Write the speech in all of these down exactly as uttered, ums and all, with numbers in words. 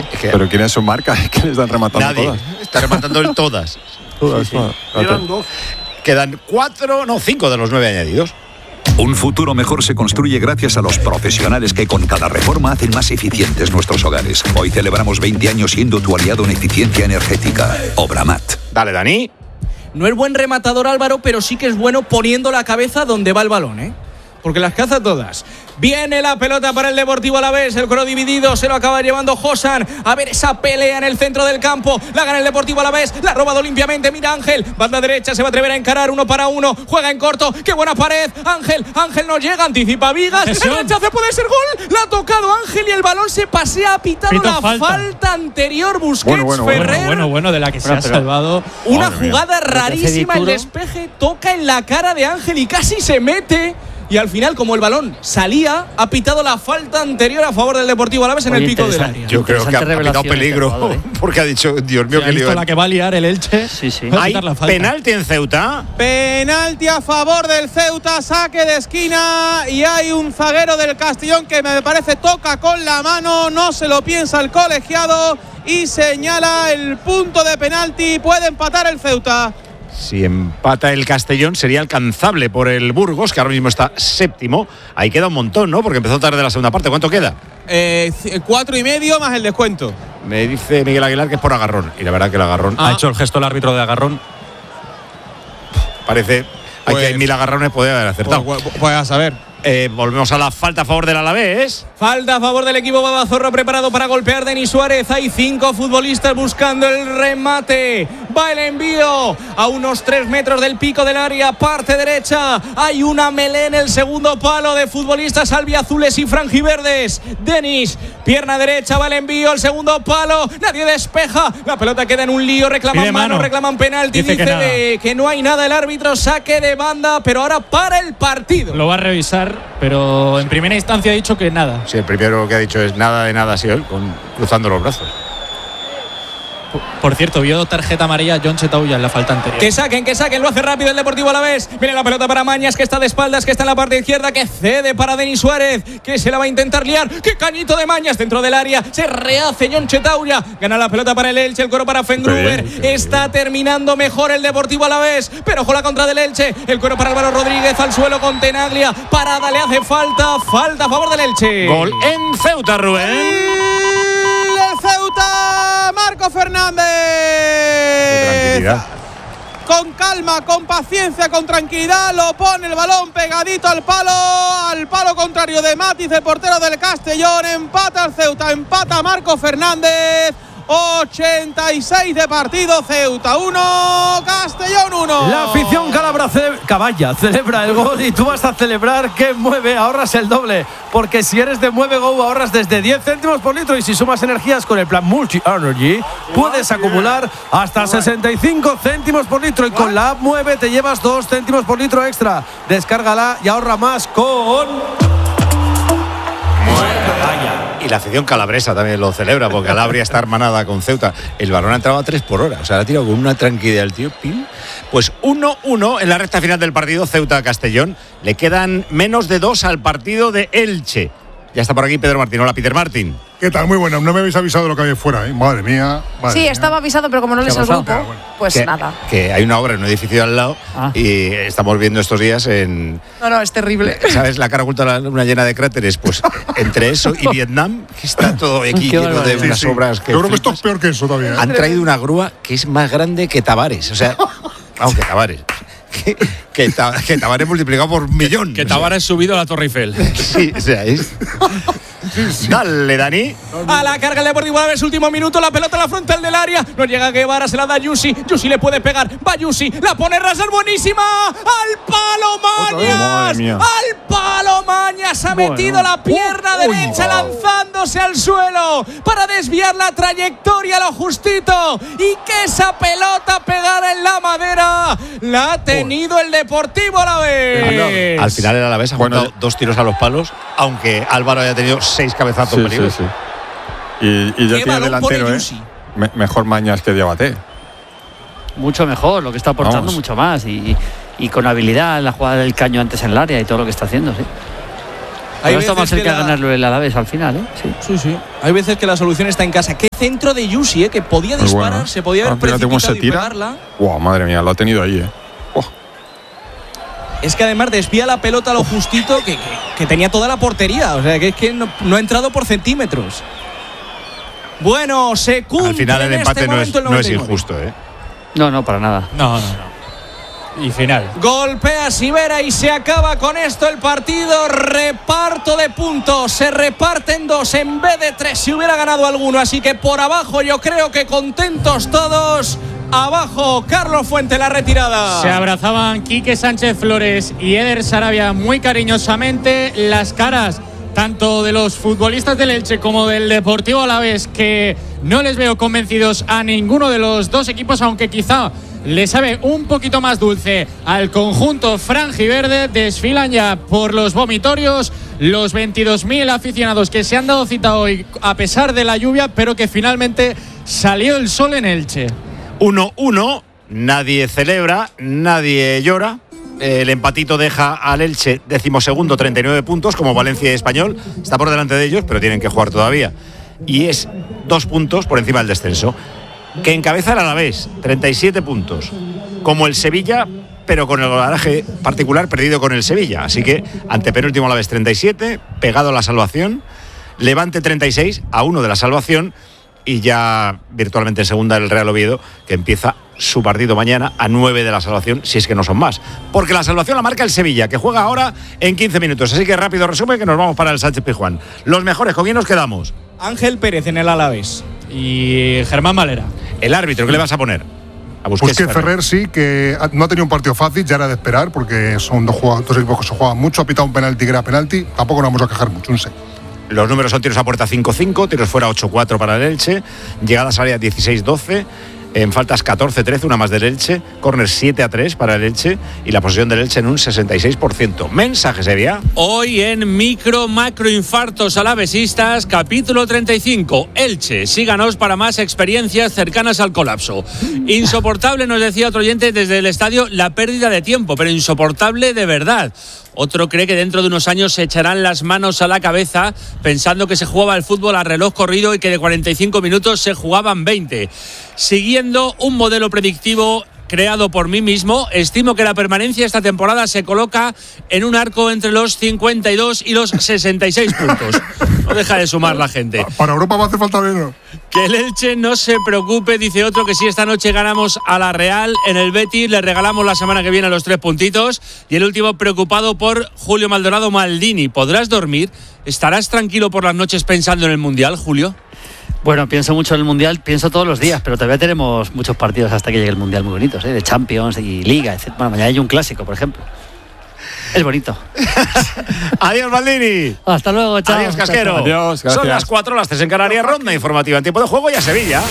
Es que, ¿Pero quién es su marca? Es que le están rematando nadie. todas. Está rematando el todas. Todas, Sí, sí. todas. Quedan dos. Quedan cuatro, no, cinco de los nueve añadidos. Un futuro mejor se construye gracias a los profesionales que con cada reforma hacen más eficientes nuestros hogares. Hoy celebramos veinte años siendo tu aliado en eficiencia energética. Obramat. Dale, Dani. No es buen rematador Álvaro, pero sí que es bueno poniendo la cabeza donde va el balón, ¿eh? Porque las caza todas. Viene la pelota para el Deportivo Alavés. El coro dividido se lo acaba llevando Josan. A ver esa pelea en el centro del campo. La gana el Deportivo Alavés. La ha robado limpiamente. Mira Ángel. Banda derecha. Se va a atrever a encarar uno para uno. Juega en corto. ¡Qué buena pared! Ángel. Ángel no llega. Anticipa Vigas. El rechace puede ser gol. La ha tocado Ángel y el balón se pasea. Ha pitado Pito la falta. falta anterior. Busquets, Bueno, bueno, bueno, Ferrer. Bueno, bueno, bueno, de la que se Pero, ha pero- salvado. Una Madre mía. jugada rarísima. El Dituro. despeje toca en la cara de Ángel y casi se mete. Y al final, como el balón salía, ha pitado la falta anterior a favor del Deportivo Alavés en Oye, el pico del interesante. área. Yo creo que ha, ha pitado revelación este peligro jugador, ¿eh? porque ha dicho, Dios mío, Si ha qué visto lío. la que va a liar el Elche. Sí, sí. Va a Hay quitar la falta. penalti en Ceuta. Penalti a favor del Ceuta, saque de esquina y hay un zaguero del Castellón que me parece toca con la mano, no se lo piensa el colegiado y señala el punto de penalti, puede empatar el Ceuta. Si empata el Castellón sería alcanzable por el Burgos, que ahora mismo está séptimo. Ahí queda un montón, ¿no? Porque empezó tarde la segunda parte. ¿Cuánto queda? Eh, c- cuatro y medio más el descuento. Me dice Miguel Aguilar que es por agarrón. Y la verdad que el agarrón Ha hecho el gesto el árbitro de agarrón. parece… Pues- Aquí hay mil agarrones, podría haber acertado. Pues, pues- pues a saber. Eh, volvemos a la falta a favor del Alavés. Falta a favor del equipo Babazorro preparado para golpear Denis Suárez. Hay cinco futbolistas buscando el remate. Va el envío a unos tres metros del pico del área. Parte derecha. Hay una melé en el segundo palo de futbolistas albiazules y franjiverdes. Denis, pierna derecha, va el envío. El segundo palo. Nadie despeja. La pelota queda en un lío. Reclaman Pide mano, mano. reclaman penalti. Dice Dice, que nada. de que no hay nada el árbitro. Saque de banda, pero ahora para el partido. Lo va a revisar, pero en primera instancia ha dicho que nada. Sí, el primero que ha dicho es nada de nada, sí, él, con, cruzando los brazos. Por, por cierto, vio tarjeta amarilla a John Chetauya en la falta anterior. Que saquen, que saquen, lo hace rápido el Deportivo Alavés. Viene la pelota para Mañas, que está de espaldas, que está en la parte izquierda, que cede para Denis Suárez, que se la va a intentar liar. ¡Qué cañito de Mañas dentro del área! Se rehace John Chetauya. Gana la pelota para el Elche, el coro para Fengruber. Qué bien, qué Está terminando mejor el Deportivo Alavés, pero ojo la contra del Elche. El coro para Álvaro Rodríguez, al suelo con Tenaglia. Parada, le hace falta, falta a favor del Elche. Gol en Ceuta, Rubén. El Ceuta, Marco Fernández. Tranquilidad. Con calma, con paciencia, con tranquilidad, lo pone el balón pegadito al palo, al palo contrario de Matiz, el portero del Castellón. Empata el Ceuta, empata Marco Fernández. ochenta y seis de partido, Ceuta uno, Castellón uno. La afición calabra ce- caballa celebra el gol y tú vas a celebrar que Mueve, ahorras el doble, porque si eres de Mueve Go ahorras desde diez céntimos por litro y si sumas energías con el plan Multi Energy puedes acumular hasta sesenta y cinco céntimos por litro y con la app Mueve te llevas dos céntimos por litro extra. Descárgala y ahorra más con Y la afición calabresa también lo celebra, porque Calabria está hermanada con Ceuta. El balón ha entrado a tres por hora, o sea, la ha tirado con una tranquilidad el tío. Pim. Pues uno uno en la recta final del partido Ceuta-Castellón. Le quedan menos de dos al partido de Elche. Ya está por aquí Pedro Martín. Hola, Peter Martín. ¿Qué tal? Muy bueno. No me habéis avisado de lo que había fuera, ¿eh? Madre mía. Madre Sí, mía. estaba avisado, pero como no lees ¿Qué ha el pasado? grupo, Ah, bueno. pues que, nada. que hay una obra en un edificio al lado Ah. y estamos viendo estos días en… No, no, es terrible. ¿Sabes? La cara oculta de la luna llena de cráteres. Pues entre eso y Vietnam, que está todo aquí Qué lleno de barbaridad. unas Sí, sí. obras que… Yo creo que esto flipas. es peor que eso todavía, ¿eh? Han traído una grúa que es más grande que Tavares. O sea, vamos, que Tavares. Que, que, Ta- que Tavares multiplicado por millón. Que O sea, Tavares subido a la Torre Eiffel. Sí, o sea, es… Dale, Dani. A la carga el Deportivo Alavés, último minuto, la pelota en la frontal del área. No llega Guevara, se la da Yusi. Yusi le puede pegar. Va Yusi, la pone Rasal, buenísima. Al palo Otra vez, madre Mañas. mía. Al palo Mañas. Ha Bueno. metido la pierna Uy, derecha wow. lanzándose al suelo para desviar la trayectoria lo justito. Y que esa pelota pegara en la madera. La ha tenido el Deportivo Alavés. Al final el Alavés ha Bueno, juntado dos tiros a los palos, aunque Álvaro haya tenido seis cabezazos Sí, sí, peligros. sí. Y, y ya Qué tiene balón pone delantero, ¿eh? Yusi. Me- mejor Mañas que Diabaté. Mucho mejor, lo que está aportando Vamos. mucho más y, y con habilidad en la jugada del caño antes en el área y todo lo que está haciendo, sí. Pero está más que cerca de la- ganarlo el Alavés al final, ¿eh? Sí. Sí, sí. Hay veces que la solución está en casa. Qué centro de Yusi, ¿eh? Que podía Muy disparar, bueno. se podía haber Ah, fíjate cómo precipitado se y tira. pegarla. Wow, madre mía, lo ha tenido ahí, ¿eh? Oh. Es que además desvía la pelota a lo justito que, que, que tenía toda la portería. O sea, que es que no, no ha entrado por centímetros. Bueno, se cumple Al final el en empate este no es, momento el no es noventa y nueve. injusto, ¿eh? No, no, para nada. No, no, no. Y final. Golpea Sivera y se acaba con esto el partido. Reparto de puntos. Se reparten dos en vez de tres si hubiera ganado alguno. Así que por abajo yo creo que contentos todos. Abajo, Carlos Fuente, la retirada. Se abrazaban Quique Sánchez Flores y Eder Sarabia muy cariñosamente. Las caras tanto de los futbolistas del Elche como del Deportivo Alavés, que no les veo convencidos a ninguno de los dos equipos, aunque quizá le sabe un poquito más dulce al conjunto franjiverde. Desfilan ya por los vomitorios los veintidós mil aficionados que se han dado cita hoy a pesar de la lluvia, pero que finalmente salió el sol en Elche. uno uno, nadie celebra, nadie llora. El empatito deja al Elche decimosegundo, treinta y nueve puntos, como Valencia y Español. Está por delante de ellos, pero tienen que jugar todavía. Y es dos puntos por encima del descenso. Que encabeza el Alavés, treinta y siete puntos. Como el Sevilla, pero con el golaje particular perdido con el Sevilla. Así que antepenúltimo Alavés treinta y siete, pegado a la salvación. Levante treinta y seis, a uno de la salvación. Y ya virtualmente en segunda el Real Oviedo, que empieza su partido mañana a nueve de la salvación, si es que no son más. Porque la salvación la marca el Sevilla, que juega ahora en quince minutos. Así que rápido resumen, que nos vamos para el Sánchez Pizjuán. Los mejores, ¿con quién nos quedamos? Ángel Pérez en el Alavés. Y Germán Valera. El árbitro, ¿qué le vas a poner? A Busquets, Busquets Ferrer sí, que no ha tenido un partido fácil, ya era de esperar, porque son dos, jugadores, dos equipos que se juegan mucho. Ha pitado un penalti que era penalti, tampoco nos vamos a quejar mucho, un seis. Los números son tiros a puerta cinco cinco, tiros fuera ocho cuatro para el Elche, llegadas a área dieciséis doce, en faltas catorce trece, una más del Elche, córner siete a tres para el Elche y la posesión del Elche en un sesenta y seis por ciento. Mensaje sería. Hoy en micro macro infartos alavesistas, capítulo treinta y cinco. Elche, síganos para más experiencias cercanas al colapso. Insoportable, nos decía otro oyente desde el estadio, la pérdida de tiempo, pero insoportable de verdad. Otro cree que dentro de unos años se echarán las manos a la cabeza pensando que se jugaba el fútbol a reloj corrido y que de cuarenta y cinco minutos se jugaban veinte. Siguiendo un modelo predictivo creado por mí mismo, estimo que la permanencia esta temporada se coloca en un arco entre los cincuenta y dos y los sesenta y seis puntos. No deja de sumar la gente. Para Europa va a hacer falta menos. Que el Elche no se preocupe, dice otro, que si esta noche ganamos a la Real en el Betis, le regalamos la semana que viene los tres puntitos. Y el último, preocupado por Julio Maldonado Maldini. ¿Podrás dormir? ¿Estarás tranquilo por las noches pensando en el Mundial, Julio? Bueno, pienso mucho en el Mundial, pienso todos los días, pero todavía tenemos muchos partidos hasta que llegue el Mundial muy bonitos, ¿eh? De Champions y Liga, etcétera. Bueno, mañana hay un clásico, por ejemplo. Es bonito. Adiós, Maldini. Hasta luego, chao. Adiós, Casquero. Adiós, gracias. Son las cuatro, las tres en Canarias. Ronda informativa en tiempo de juego y a Sevilla.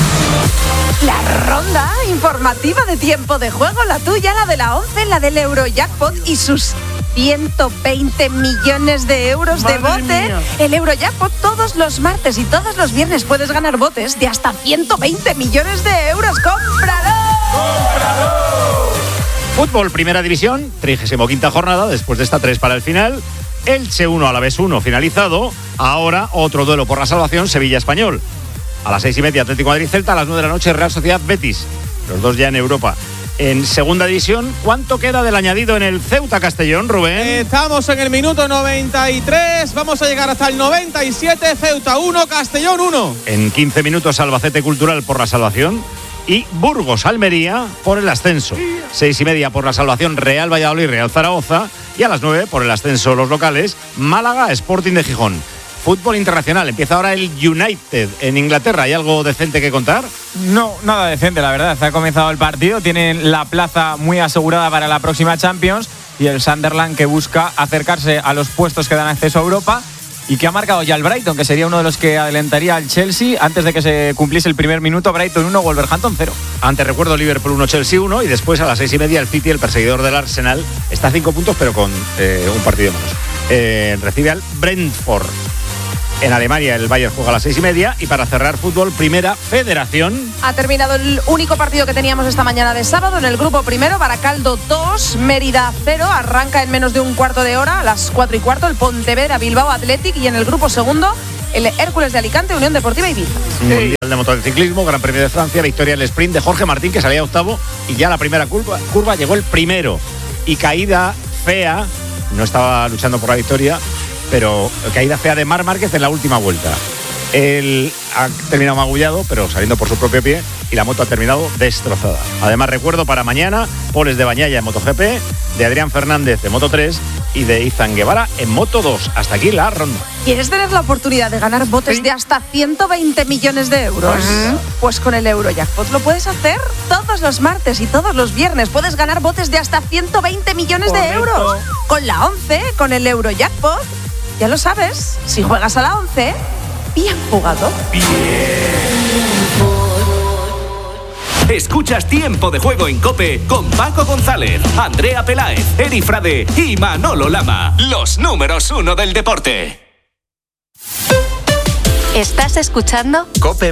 La ronda informativa de tiempo de juego, la tuya, la de la once, la del Eurojackpot y sus ciento veinte millones de euros de bote. El Eurojackpot todos los martes y todos los viernes puedes ganar botes de hasta ciento veinte millones de euros. ¡Cómpralo! ¡Cómpralo! Fútbol, primera división, trigésima quinta jornada, después de esta tres para el final. Elche uno, Alavés uno, finalizado. Ahora otro duelo por la salvación, Sevilla-Español. A las seis y media, Atlético Madrid-Celta. A las nueve de la noche, Real Sociedad-Betis. Los dos ya en Europa. En segunda división, ¿cuánto queda del añadido en el Ceuta-Castellón, Rubén? Estamos en el minuto noventa y tres, vamos a llegar hasta el noventa y siete, Ceuta uno, Castellón uno. En quince minutos, Albacete Cultural por la salvación y Burgos-Almería por el ascenso. Seis y media por la salvación, Real Valladolid, Real Zaragoza. Y a las nueve, por el ascenso los locales, Málaga, Sporting de Gijón. Fútbol internacional, empieza ahora el United en Inglaterra. ¿Hay algo decente que contar? No, nada decente, la verdad. Ha comenzado el partido, tienen la plaza muy asegurada para la próxima Champions y el Sunderland que busca acercarse a los puestos que dan acceso a Europa y que ha marcado ya el Brighton, que sería uno de los que adelantaría al Chelsea antes de que se cumpliese el primer minuto. Brighton uno, Wolverhampton cero. Antes recuerdo Liverpool uno, Chelsea uno y después a las seis y media el City, el perseguidor del Arsenal, está a cinco puntos pero con eh, un partido menos. Eh, recibe al Brentford. En Alemania el Bayern juega a las seis y media. Y para cerrar fútbol, Primera Federación. Ha terminado el único partido que teníamos esta mañana de sábado. En el grupo primero, Baracaldo dos, Mérida cero. Arranca en menos de un cuarto de hora, a las cuatro y cuarto, el Pontevedra Bilbao Athletic. Y en el grupo segundo, el Hércules de Alicante, Unión Deportiva Ibiza. Mundial de motociclismo, Gran Premio de Francia, victoria en el sprint de Jorge Martín, que salía octavo. Y ya la primera curva, curva llegó el primero. Y caída fea, no estaba luchando por la victoria, pero caída fea de Marc Márquez en la última vuelta. Él ha terminado magullado, pero saliendo por su propio pie, y la moto ha terminado destrozada. Además, recuerdo para mañana, poles de Bañaya en MotoGP, de Adrián Fernández en Moto tres y de Izan Guevara en Moto dos. Hasta aquí la ronda. ¿Quieres tener la oportunidad de ganar botes ¿Sí? de hasta ciento veinte millones de euros? Uh-huh. Pues con el Eurojackpot lo puedes hacer todos los martes y todos los viernes. Puedes ganar botes de hasta ciento veinte millones Correcto. de euros. Con la once, con el Eurojackpot. Ya lo sabes, si juegas a la once, bien jugado. Bien. Escuchas Tiempo de Juego en COPE con Paco González, Andrea Peláez, Eri Frade y Manolo Lama. Los números uno del deporte. ¿Estás escuchando? COPE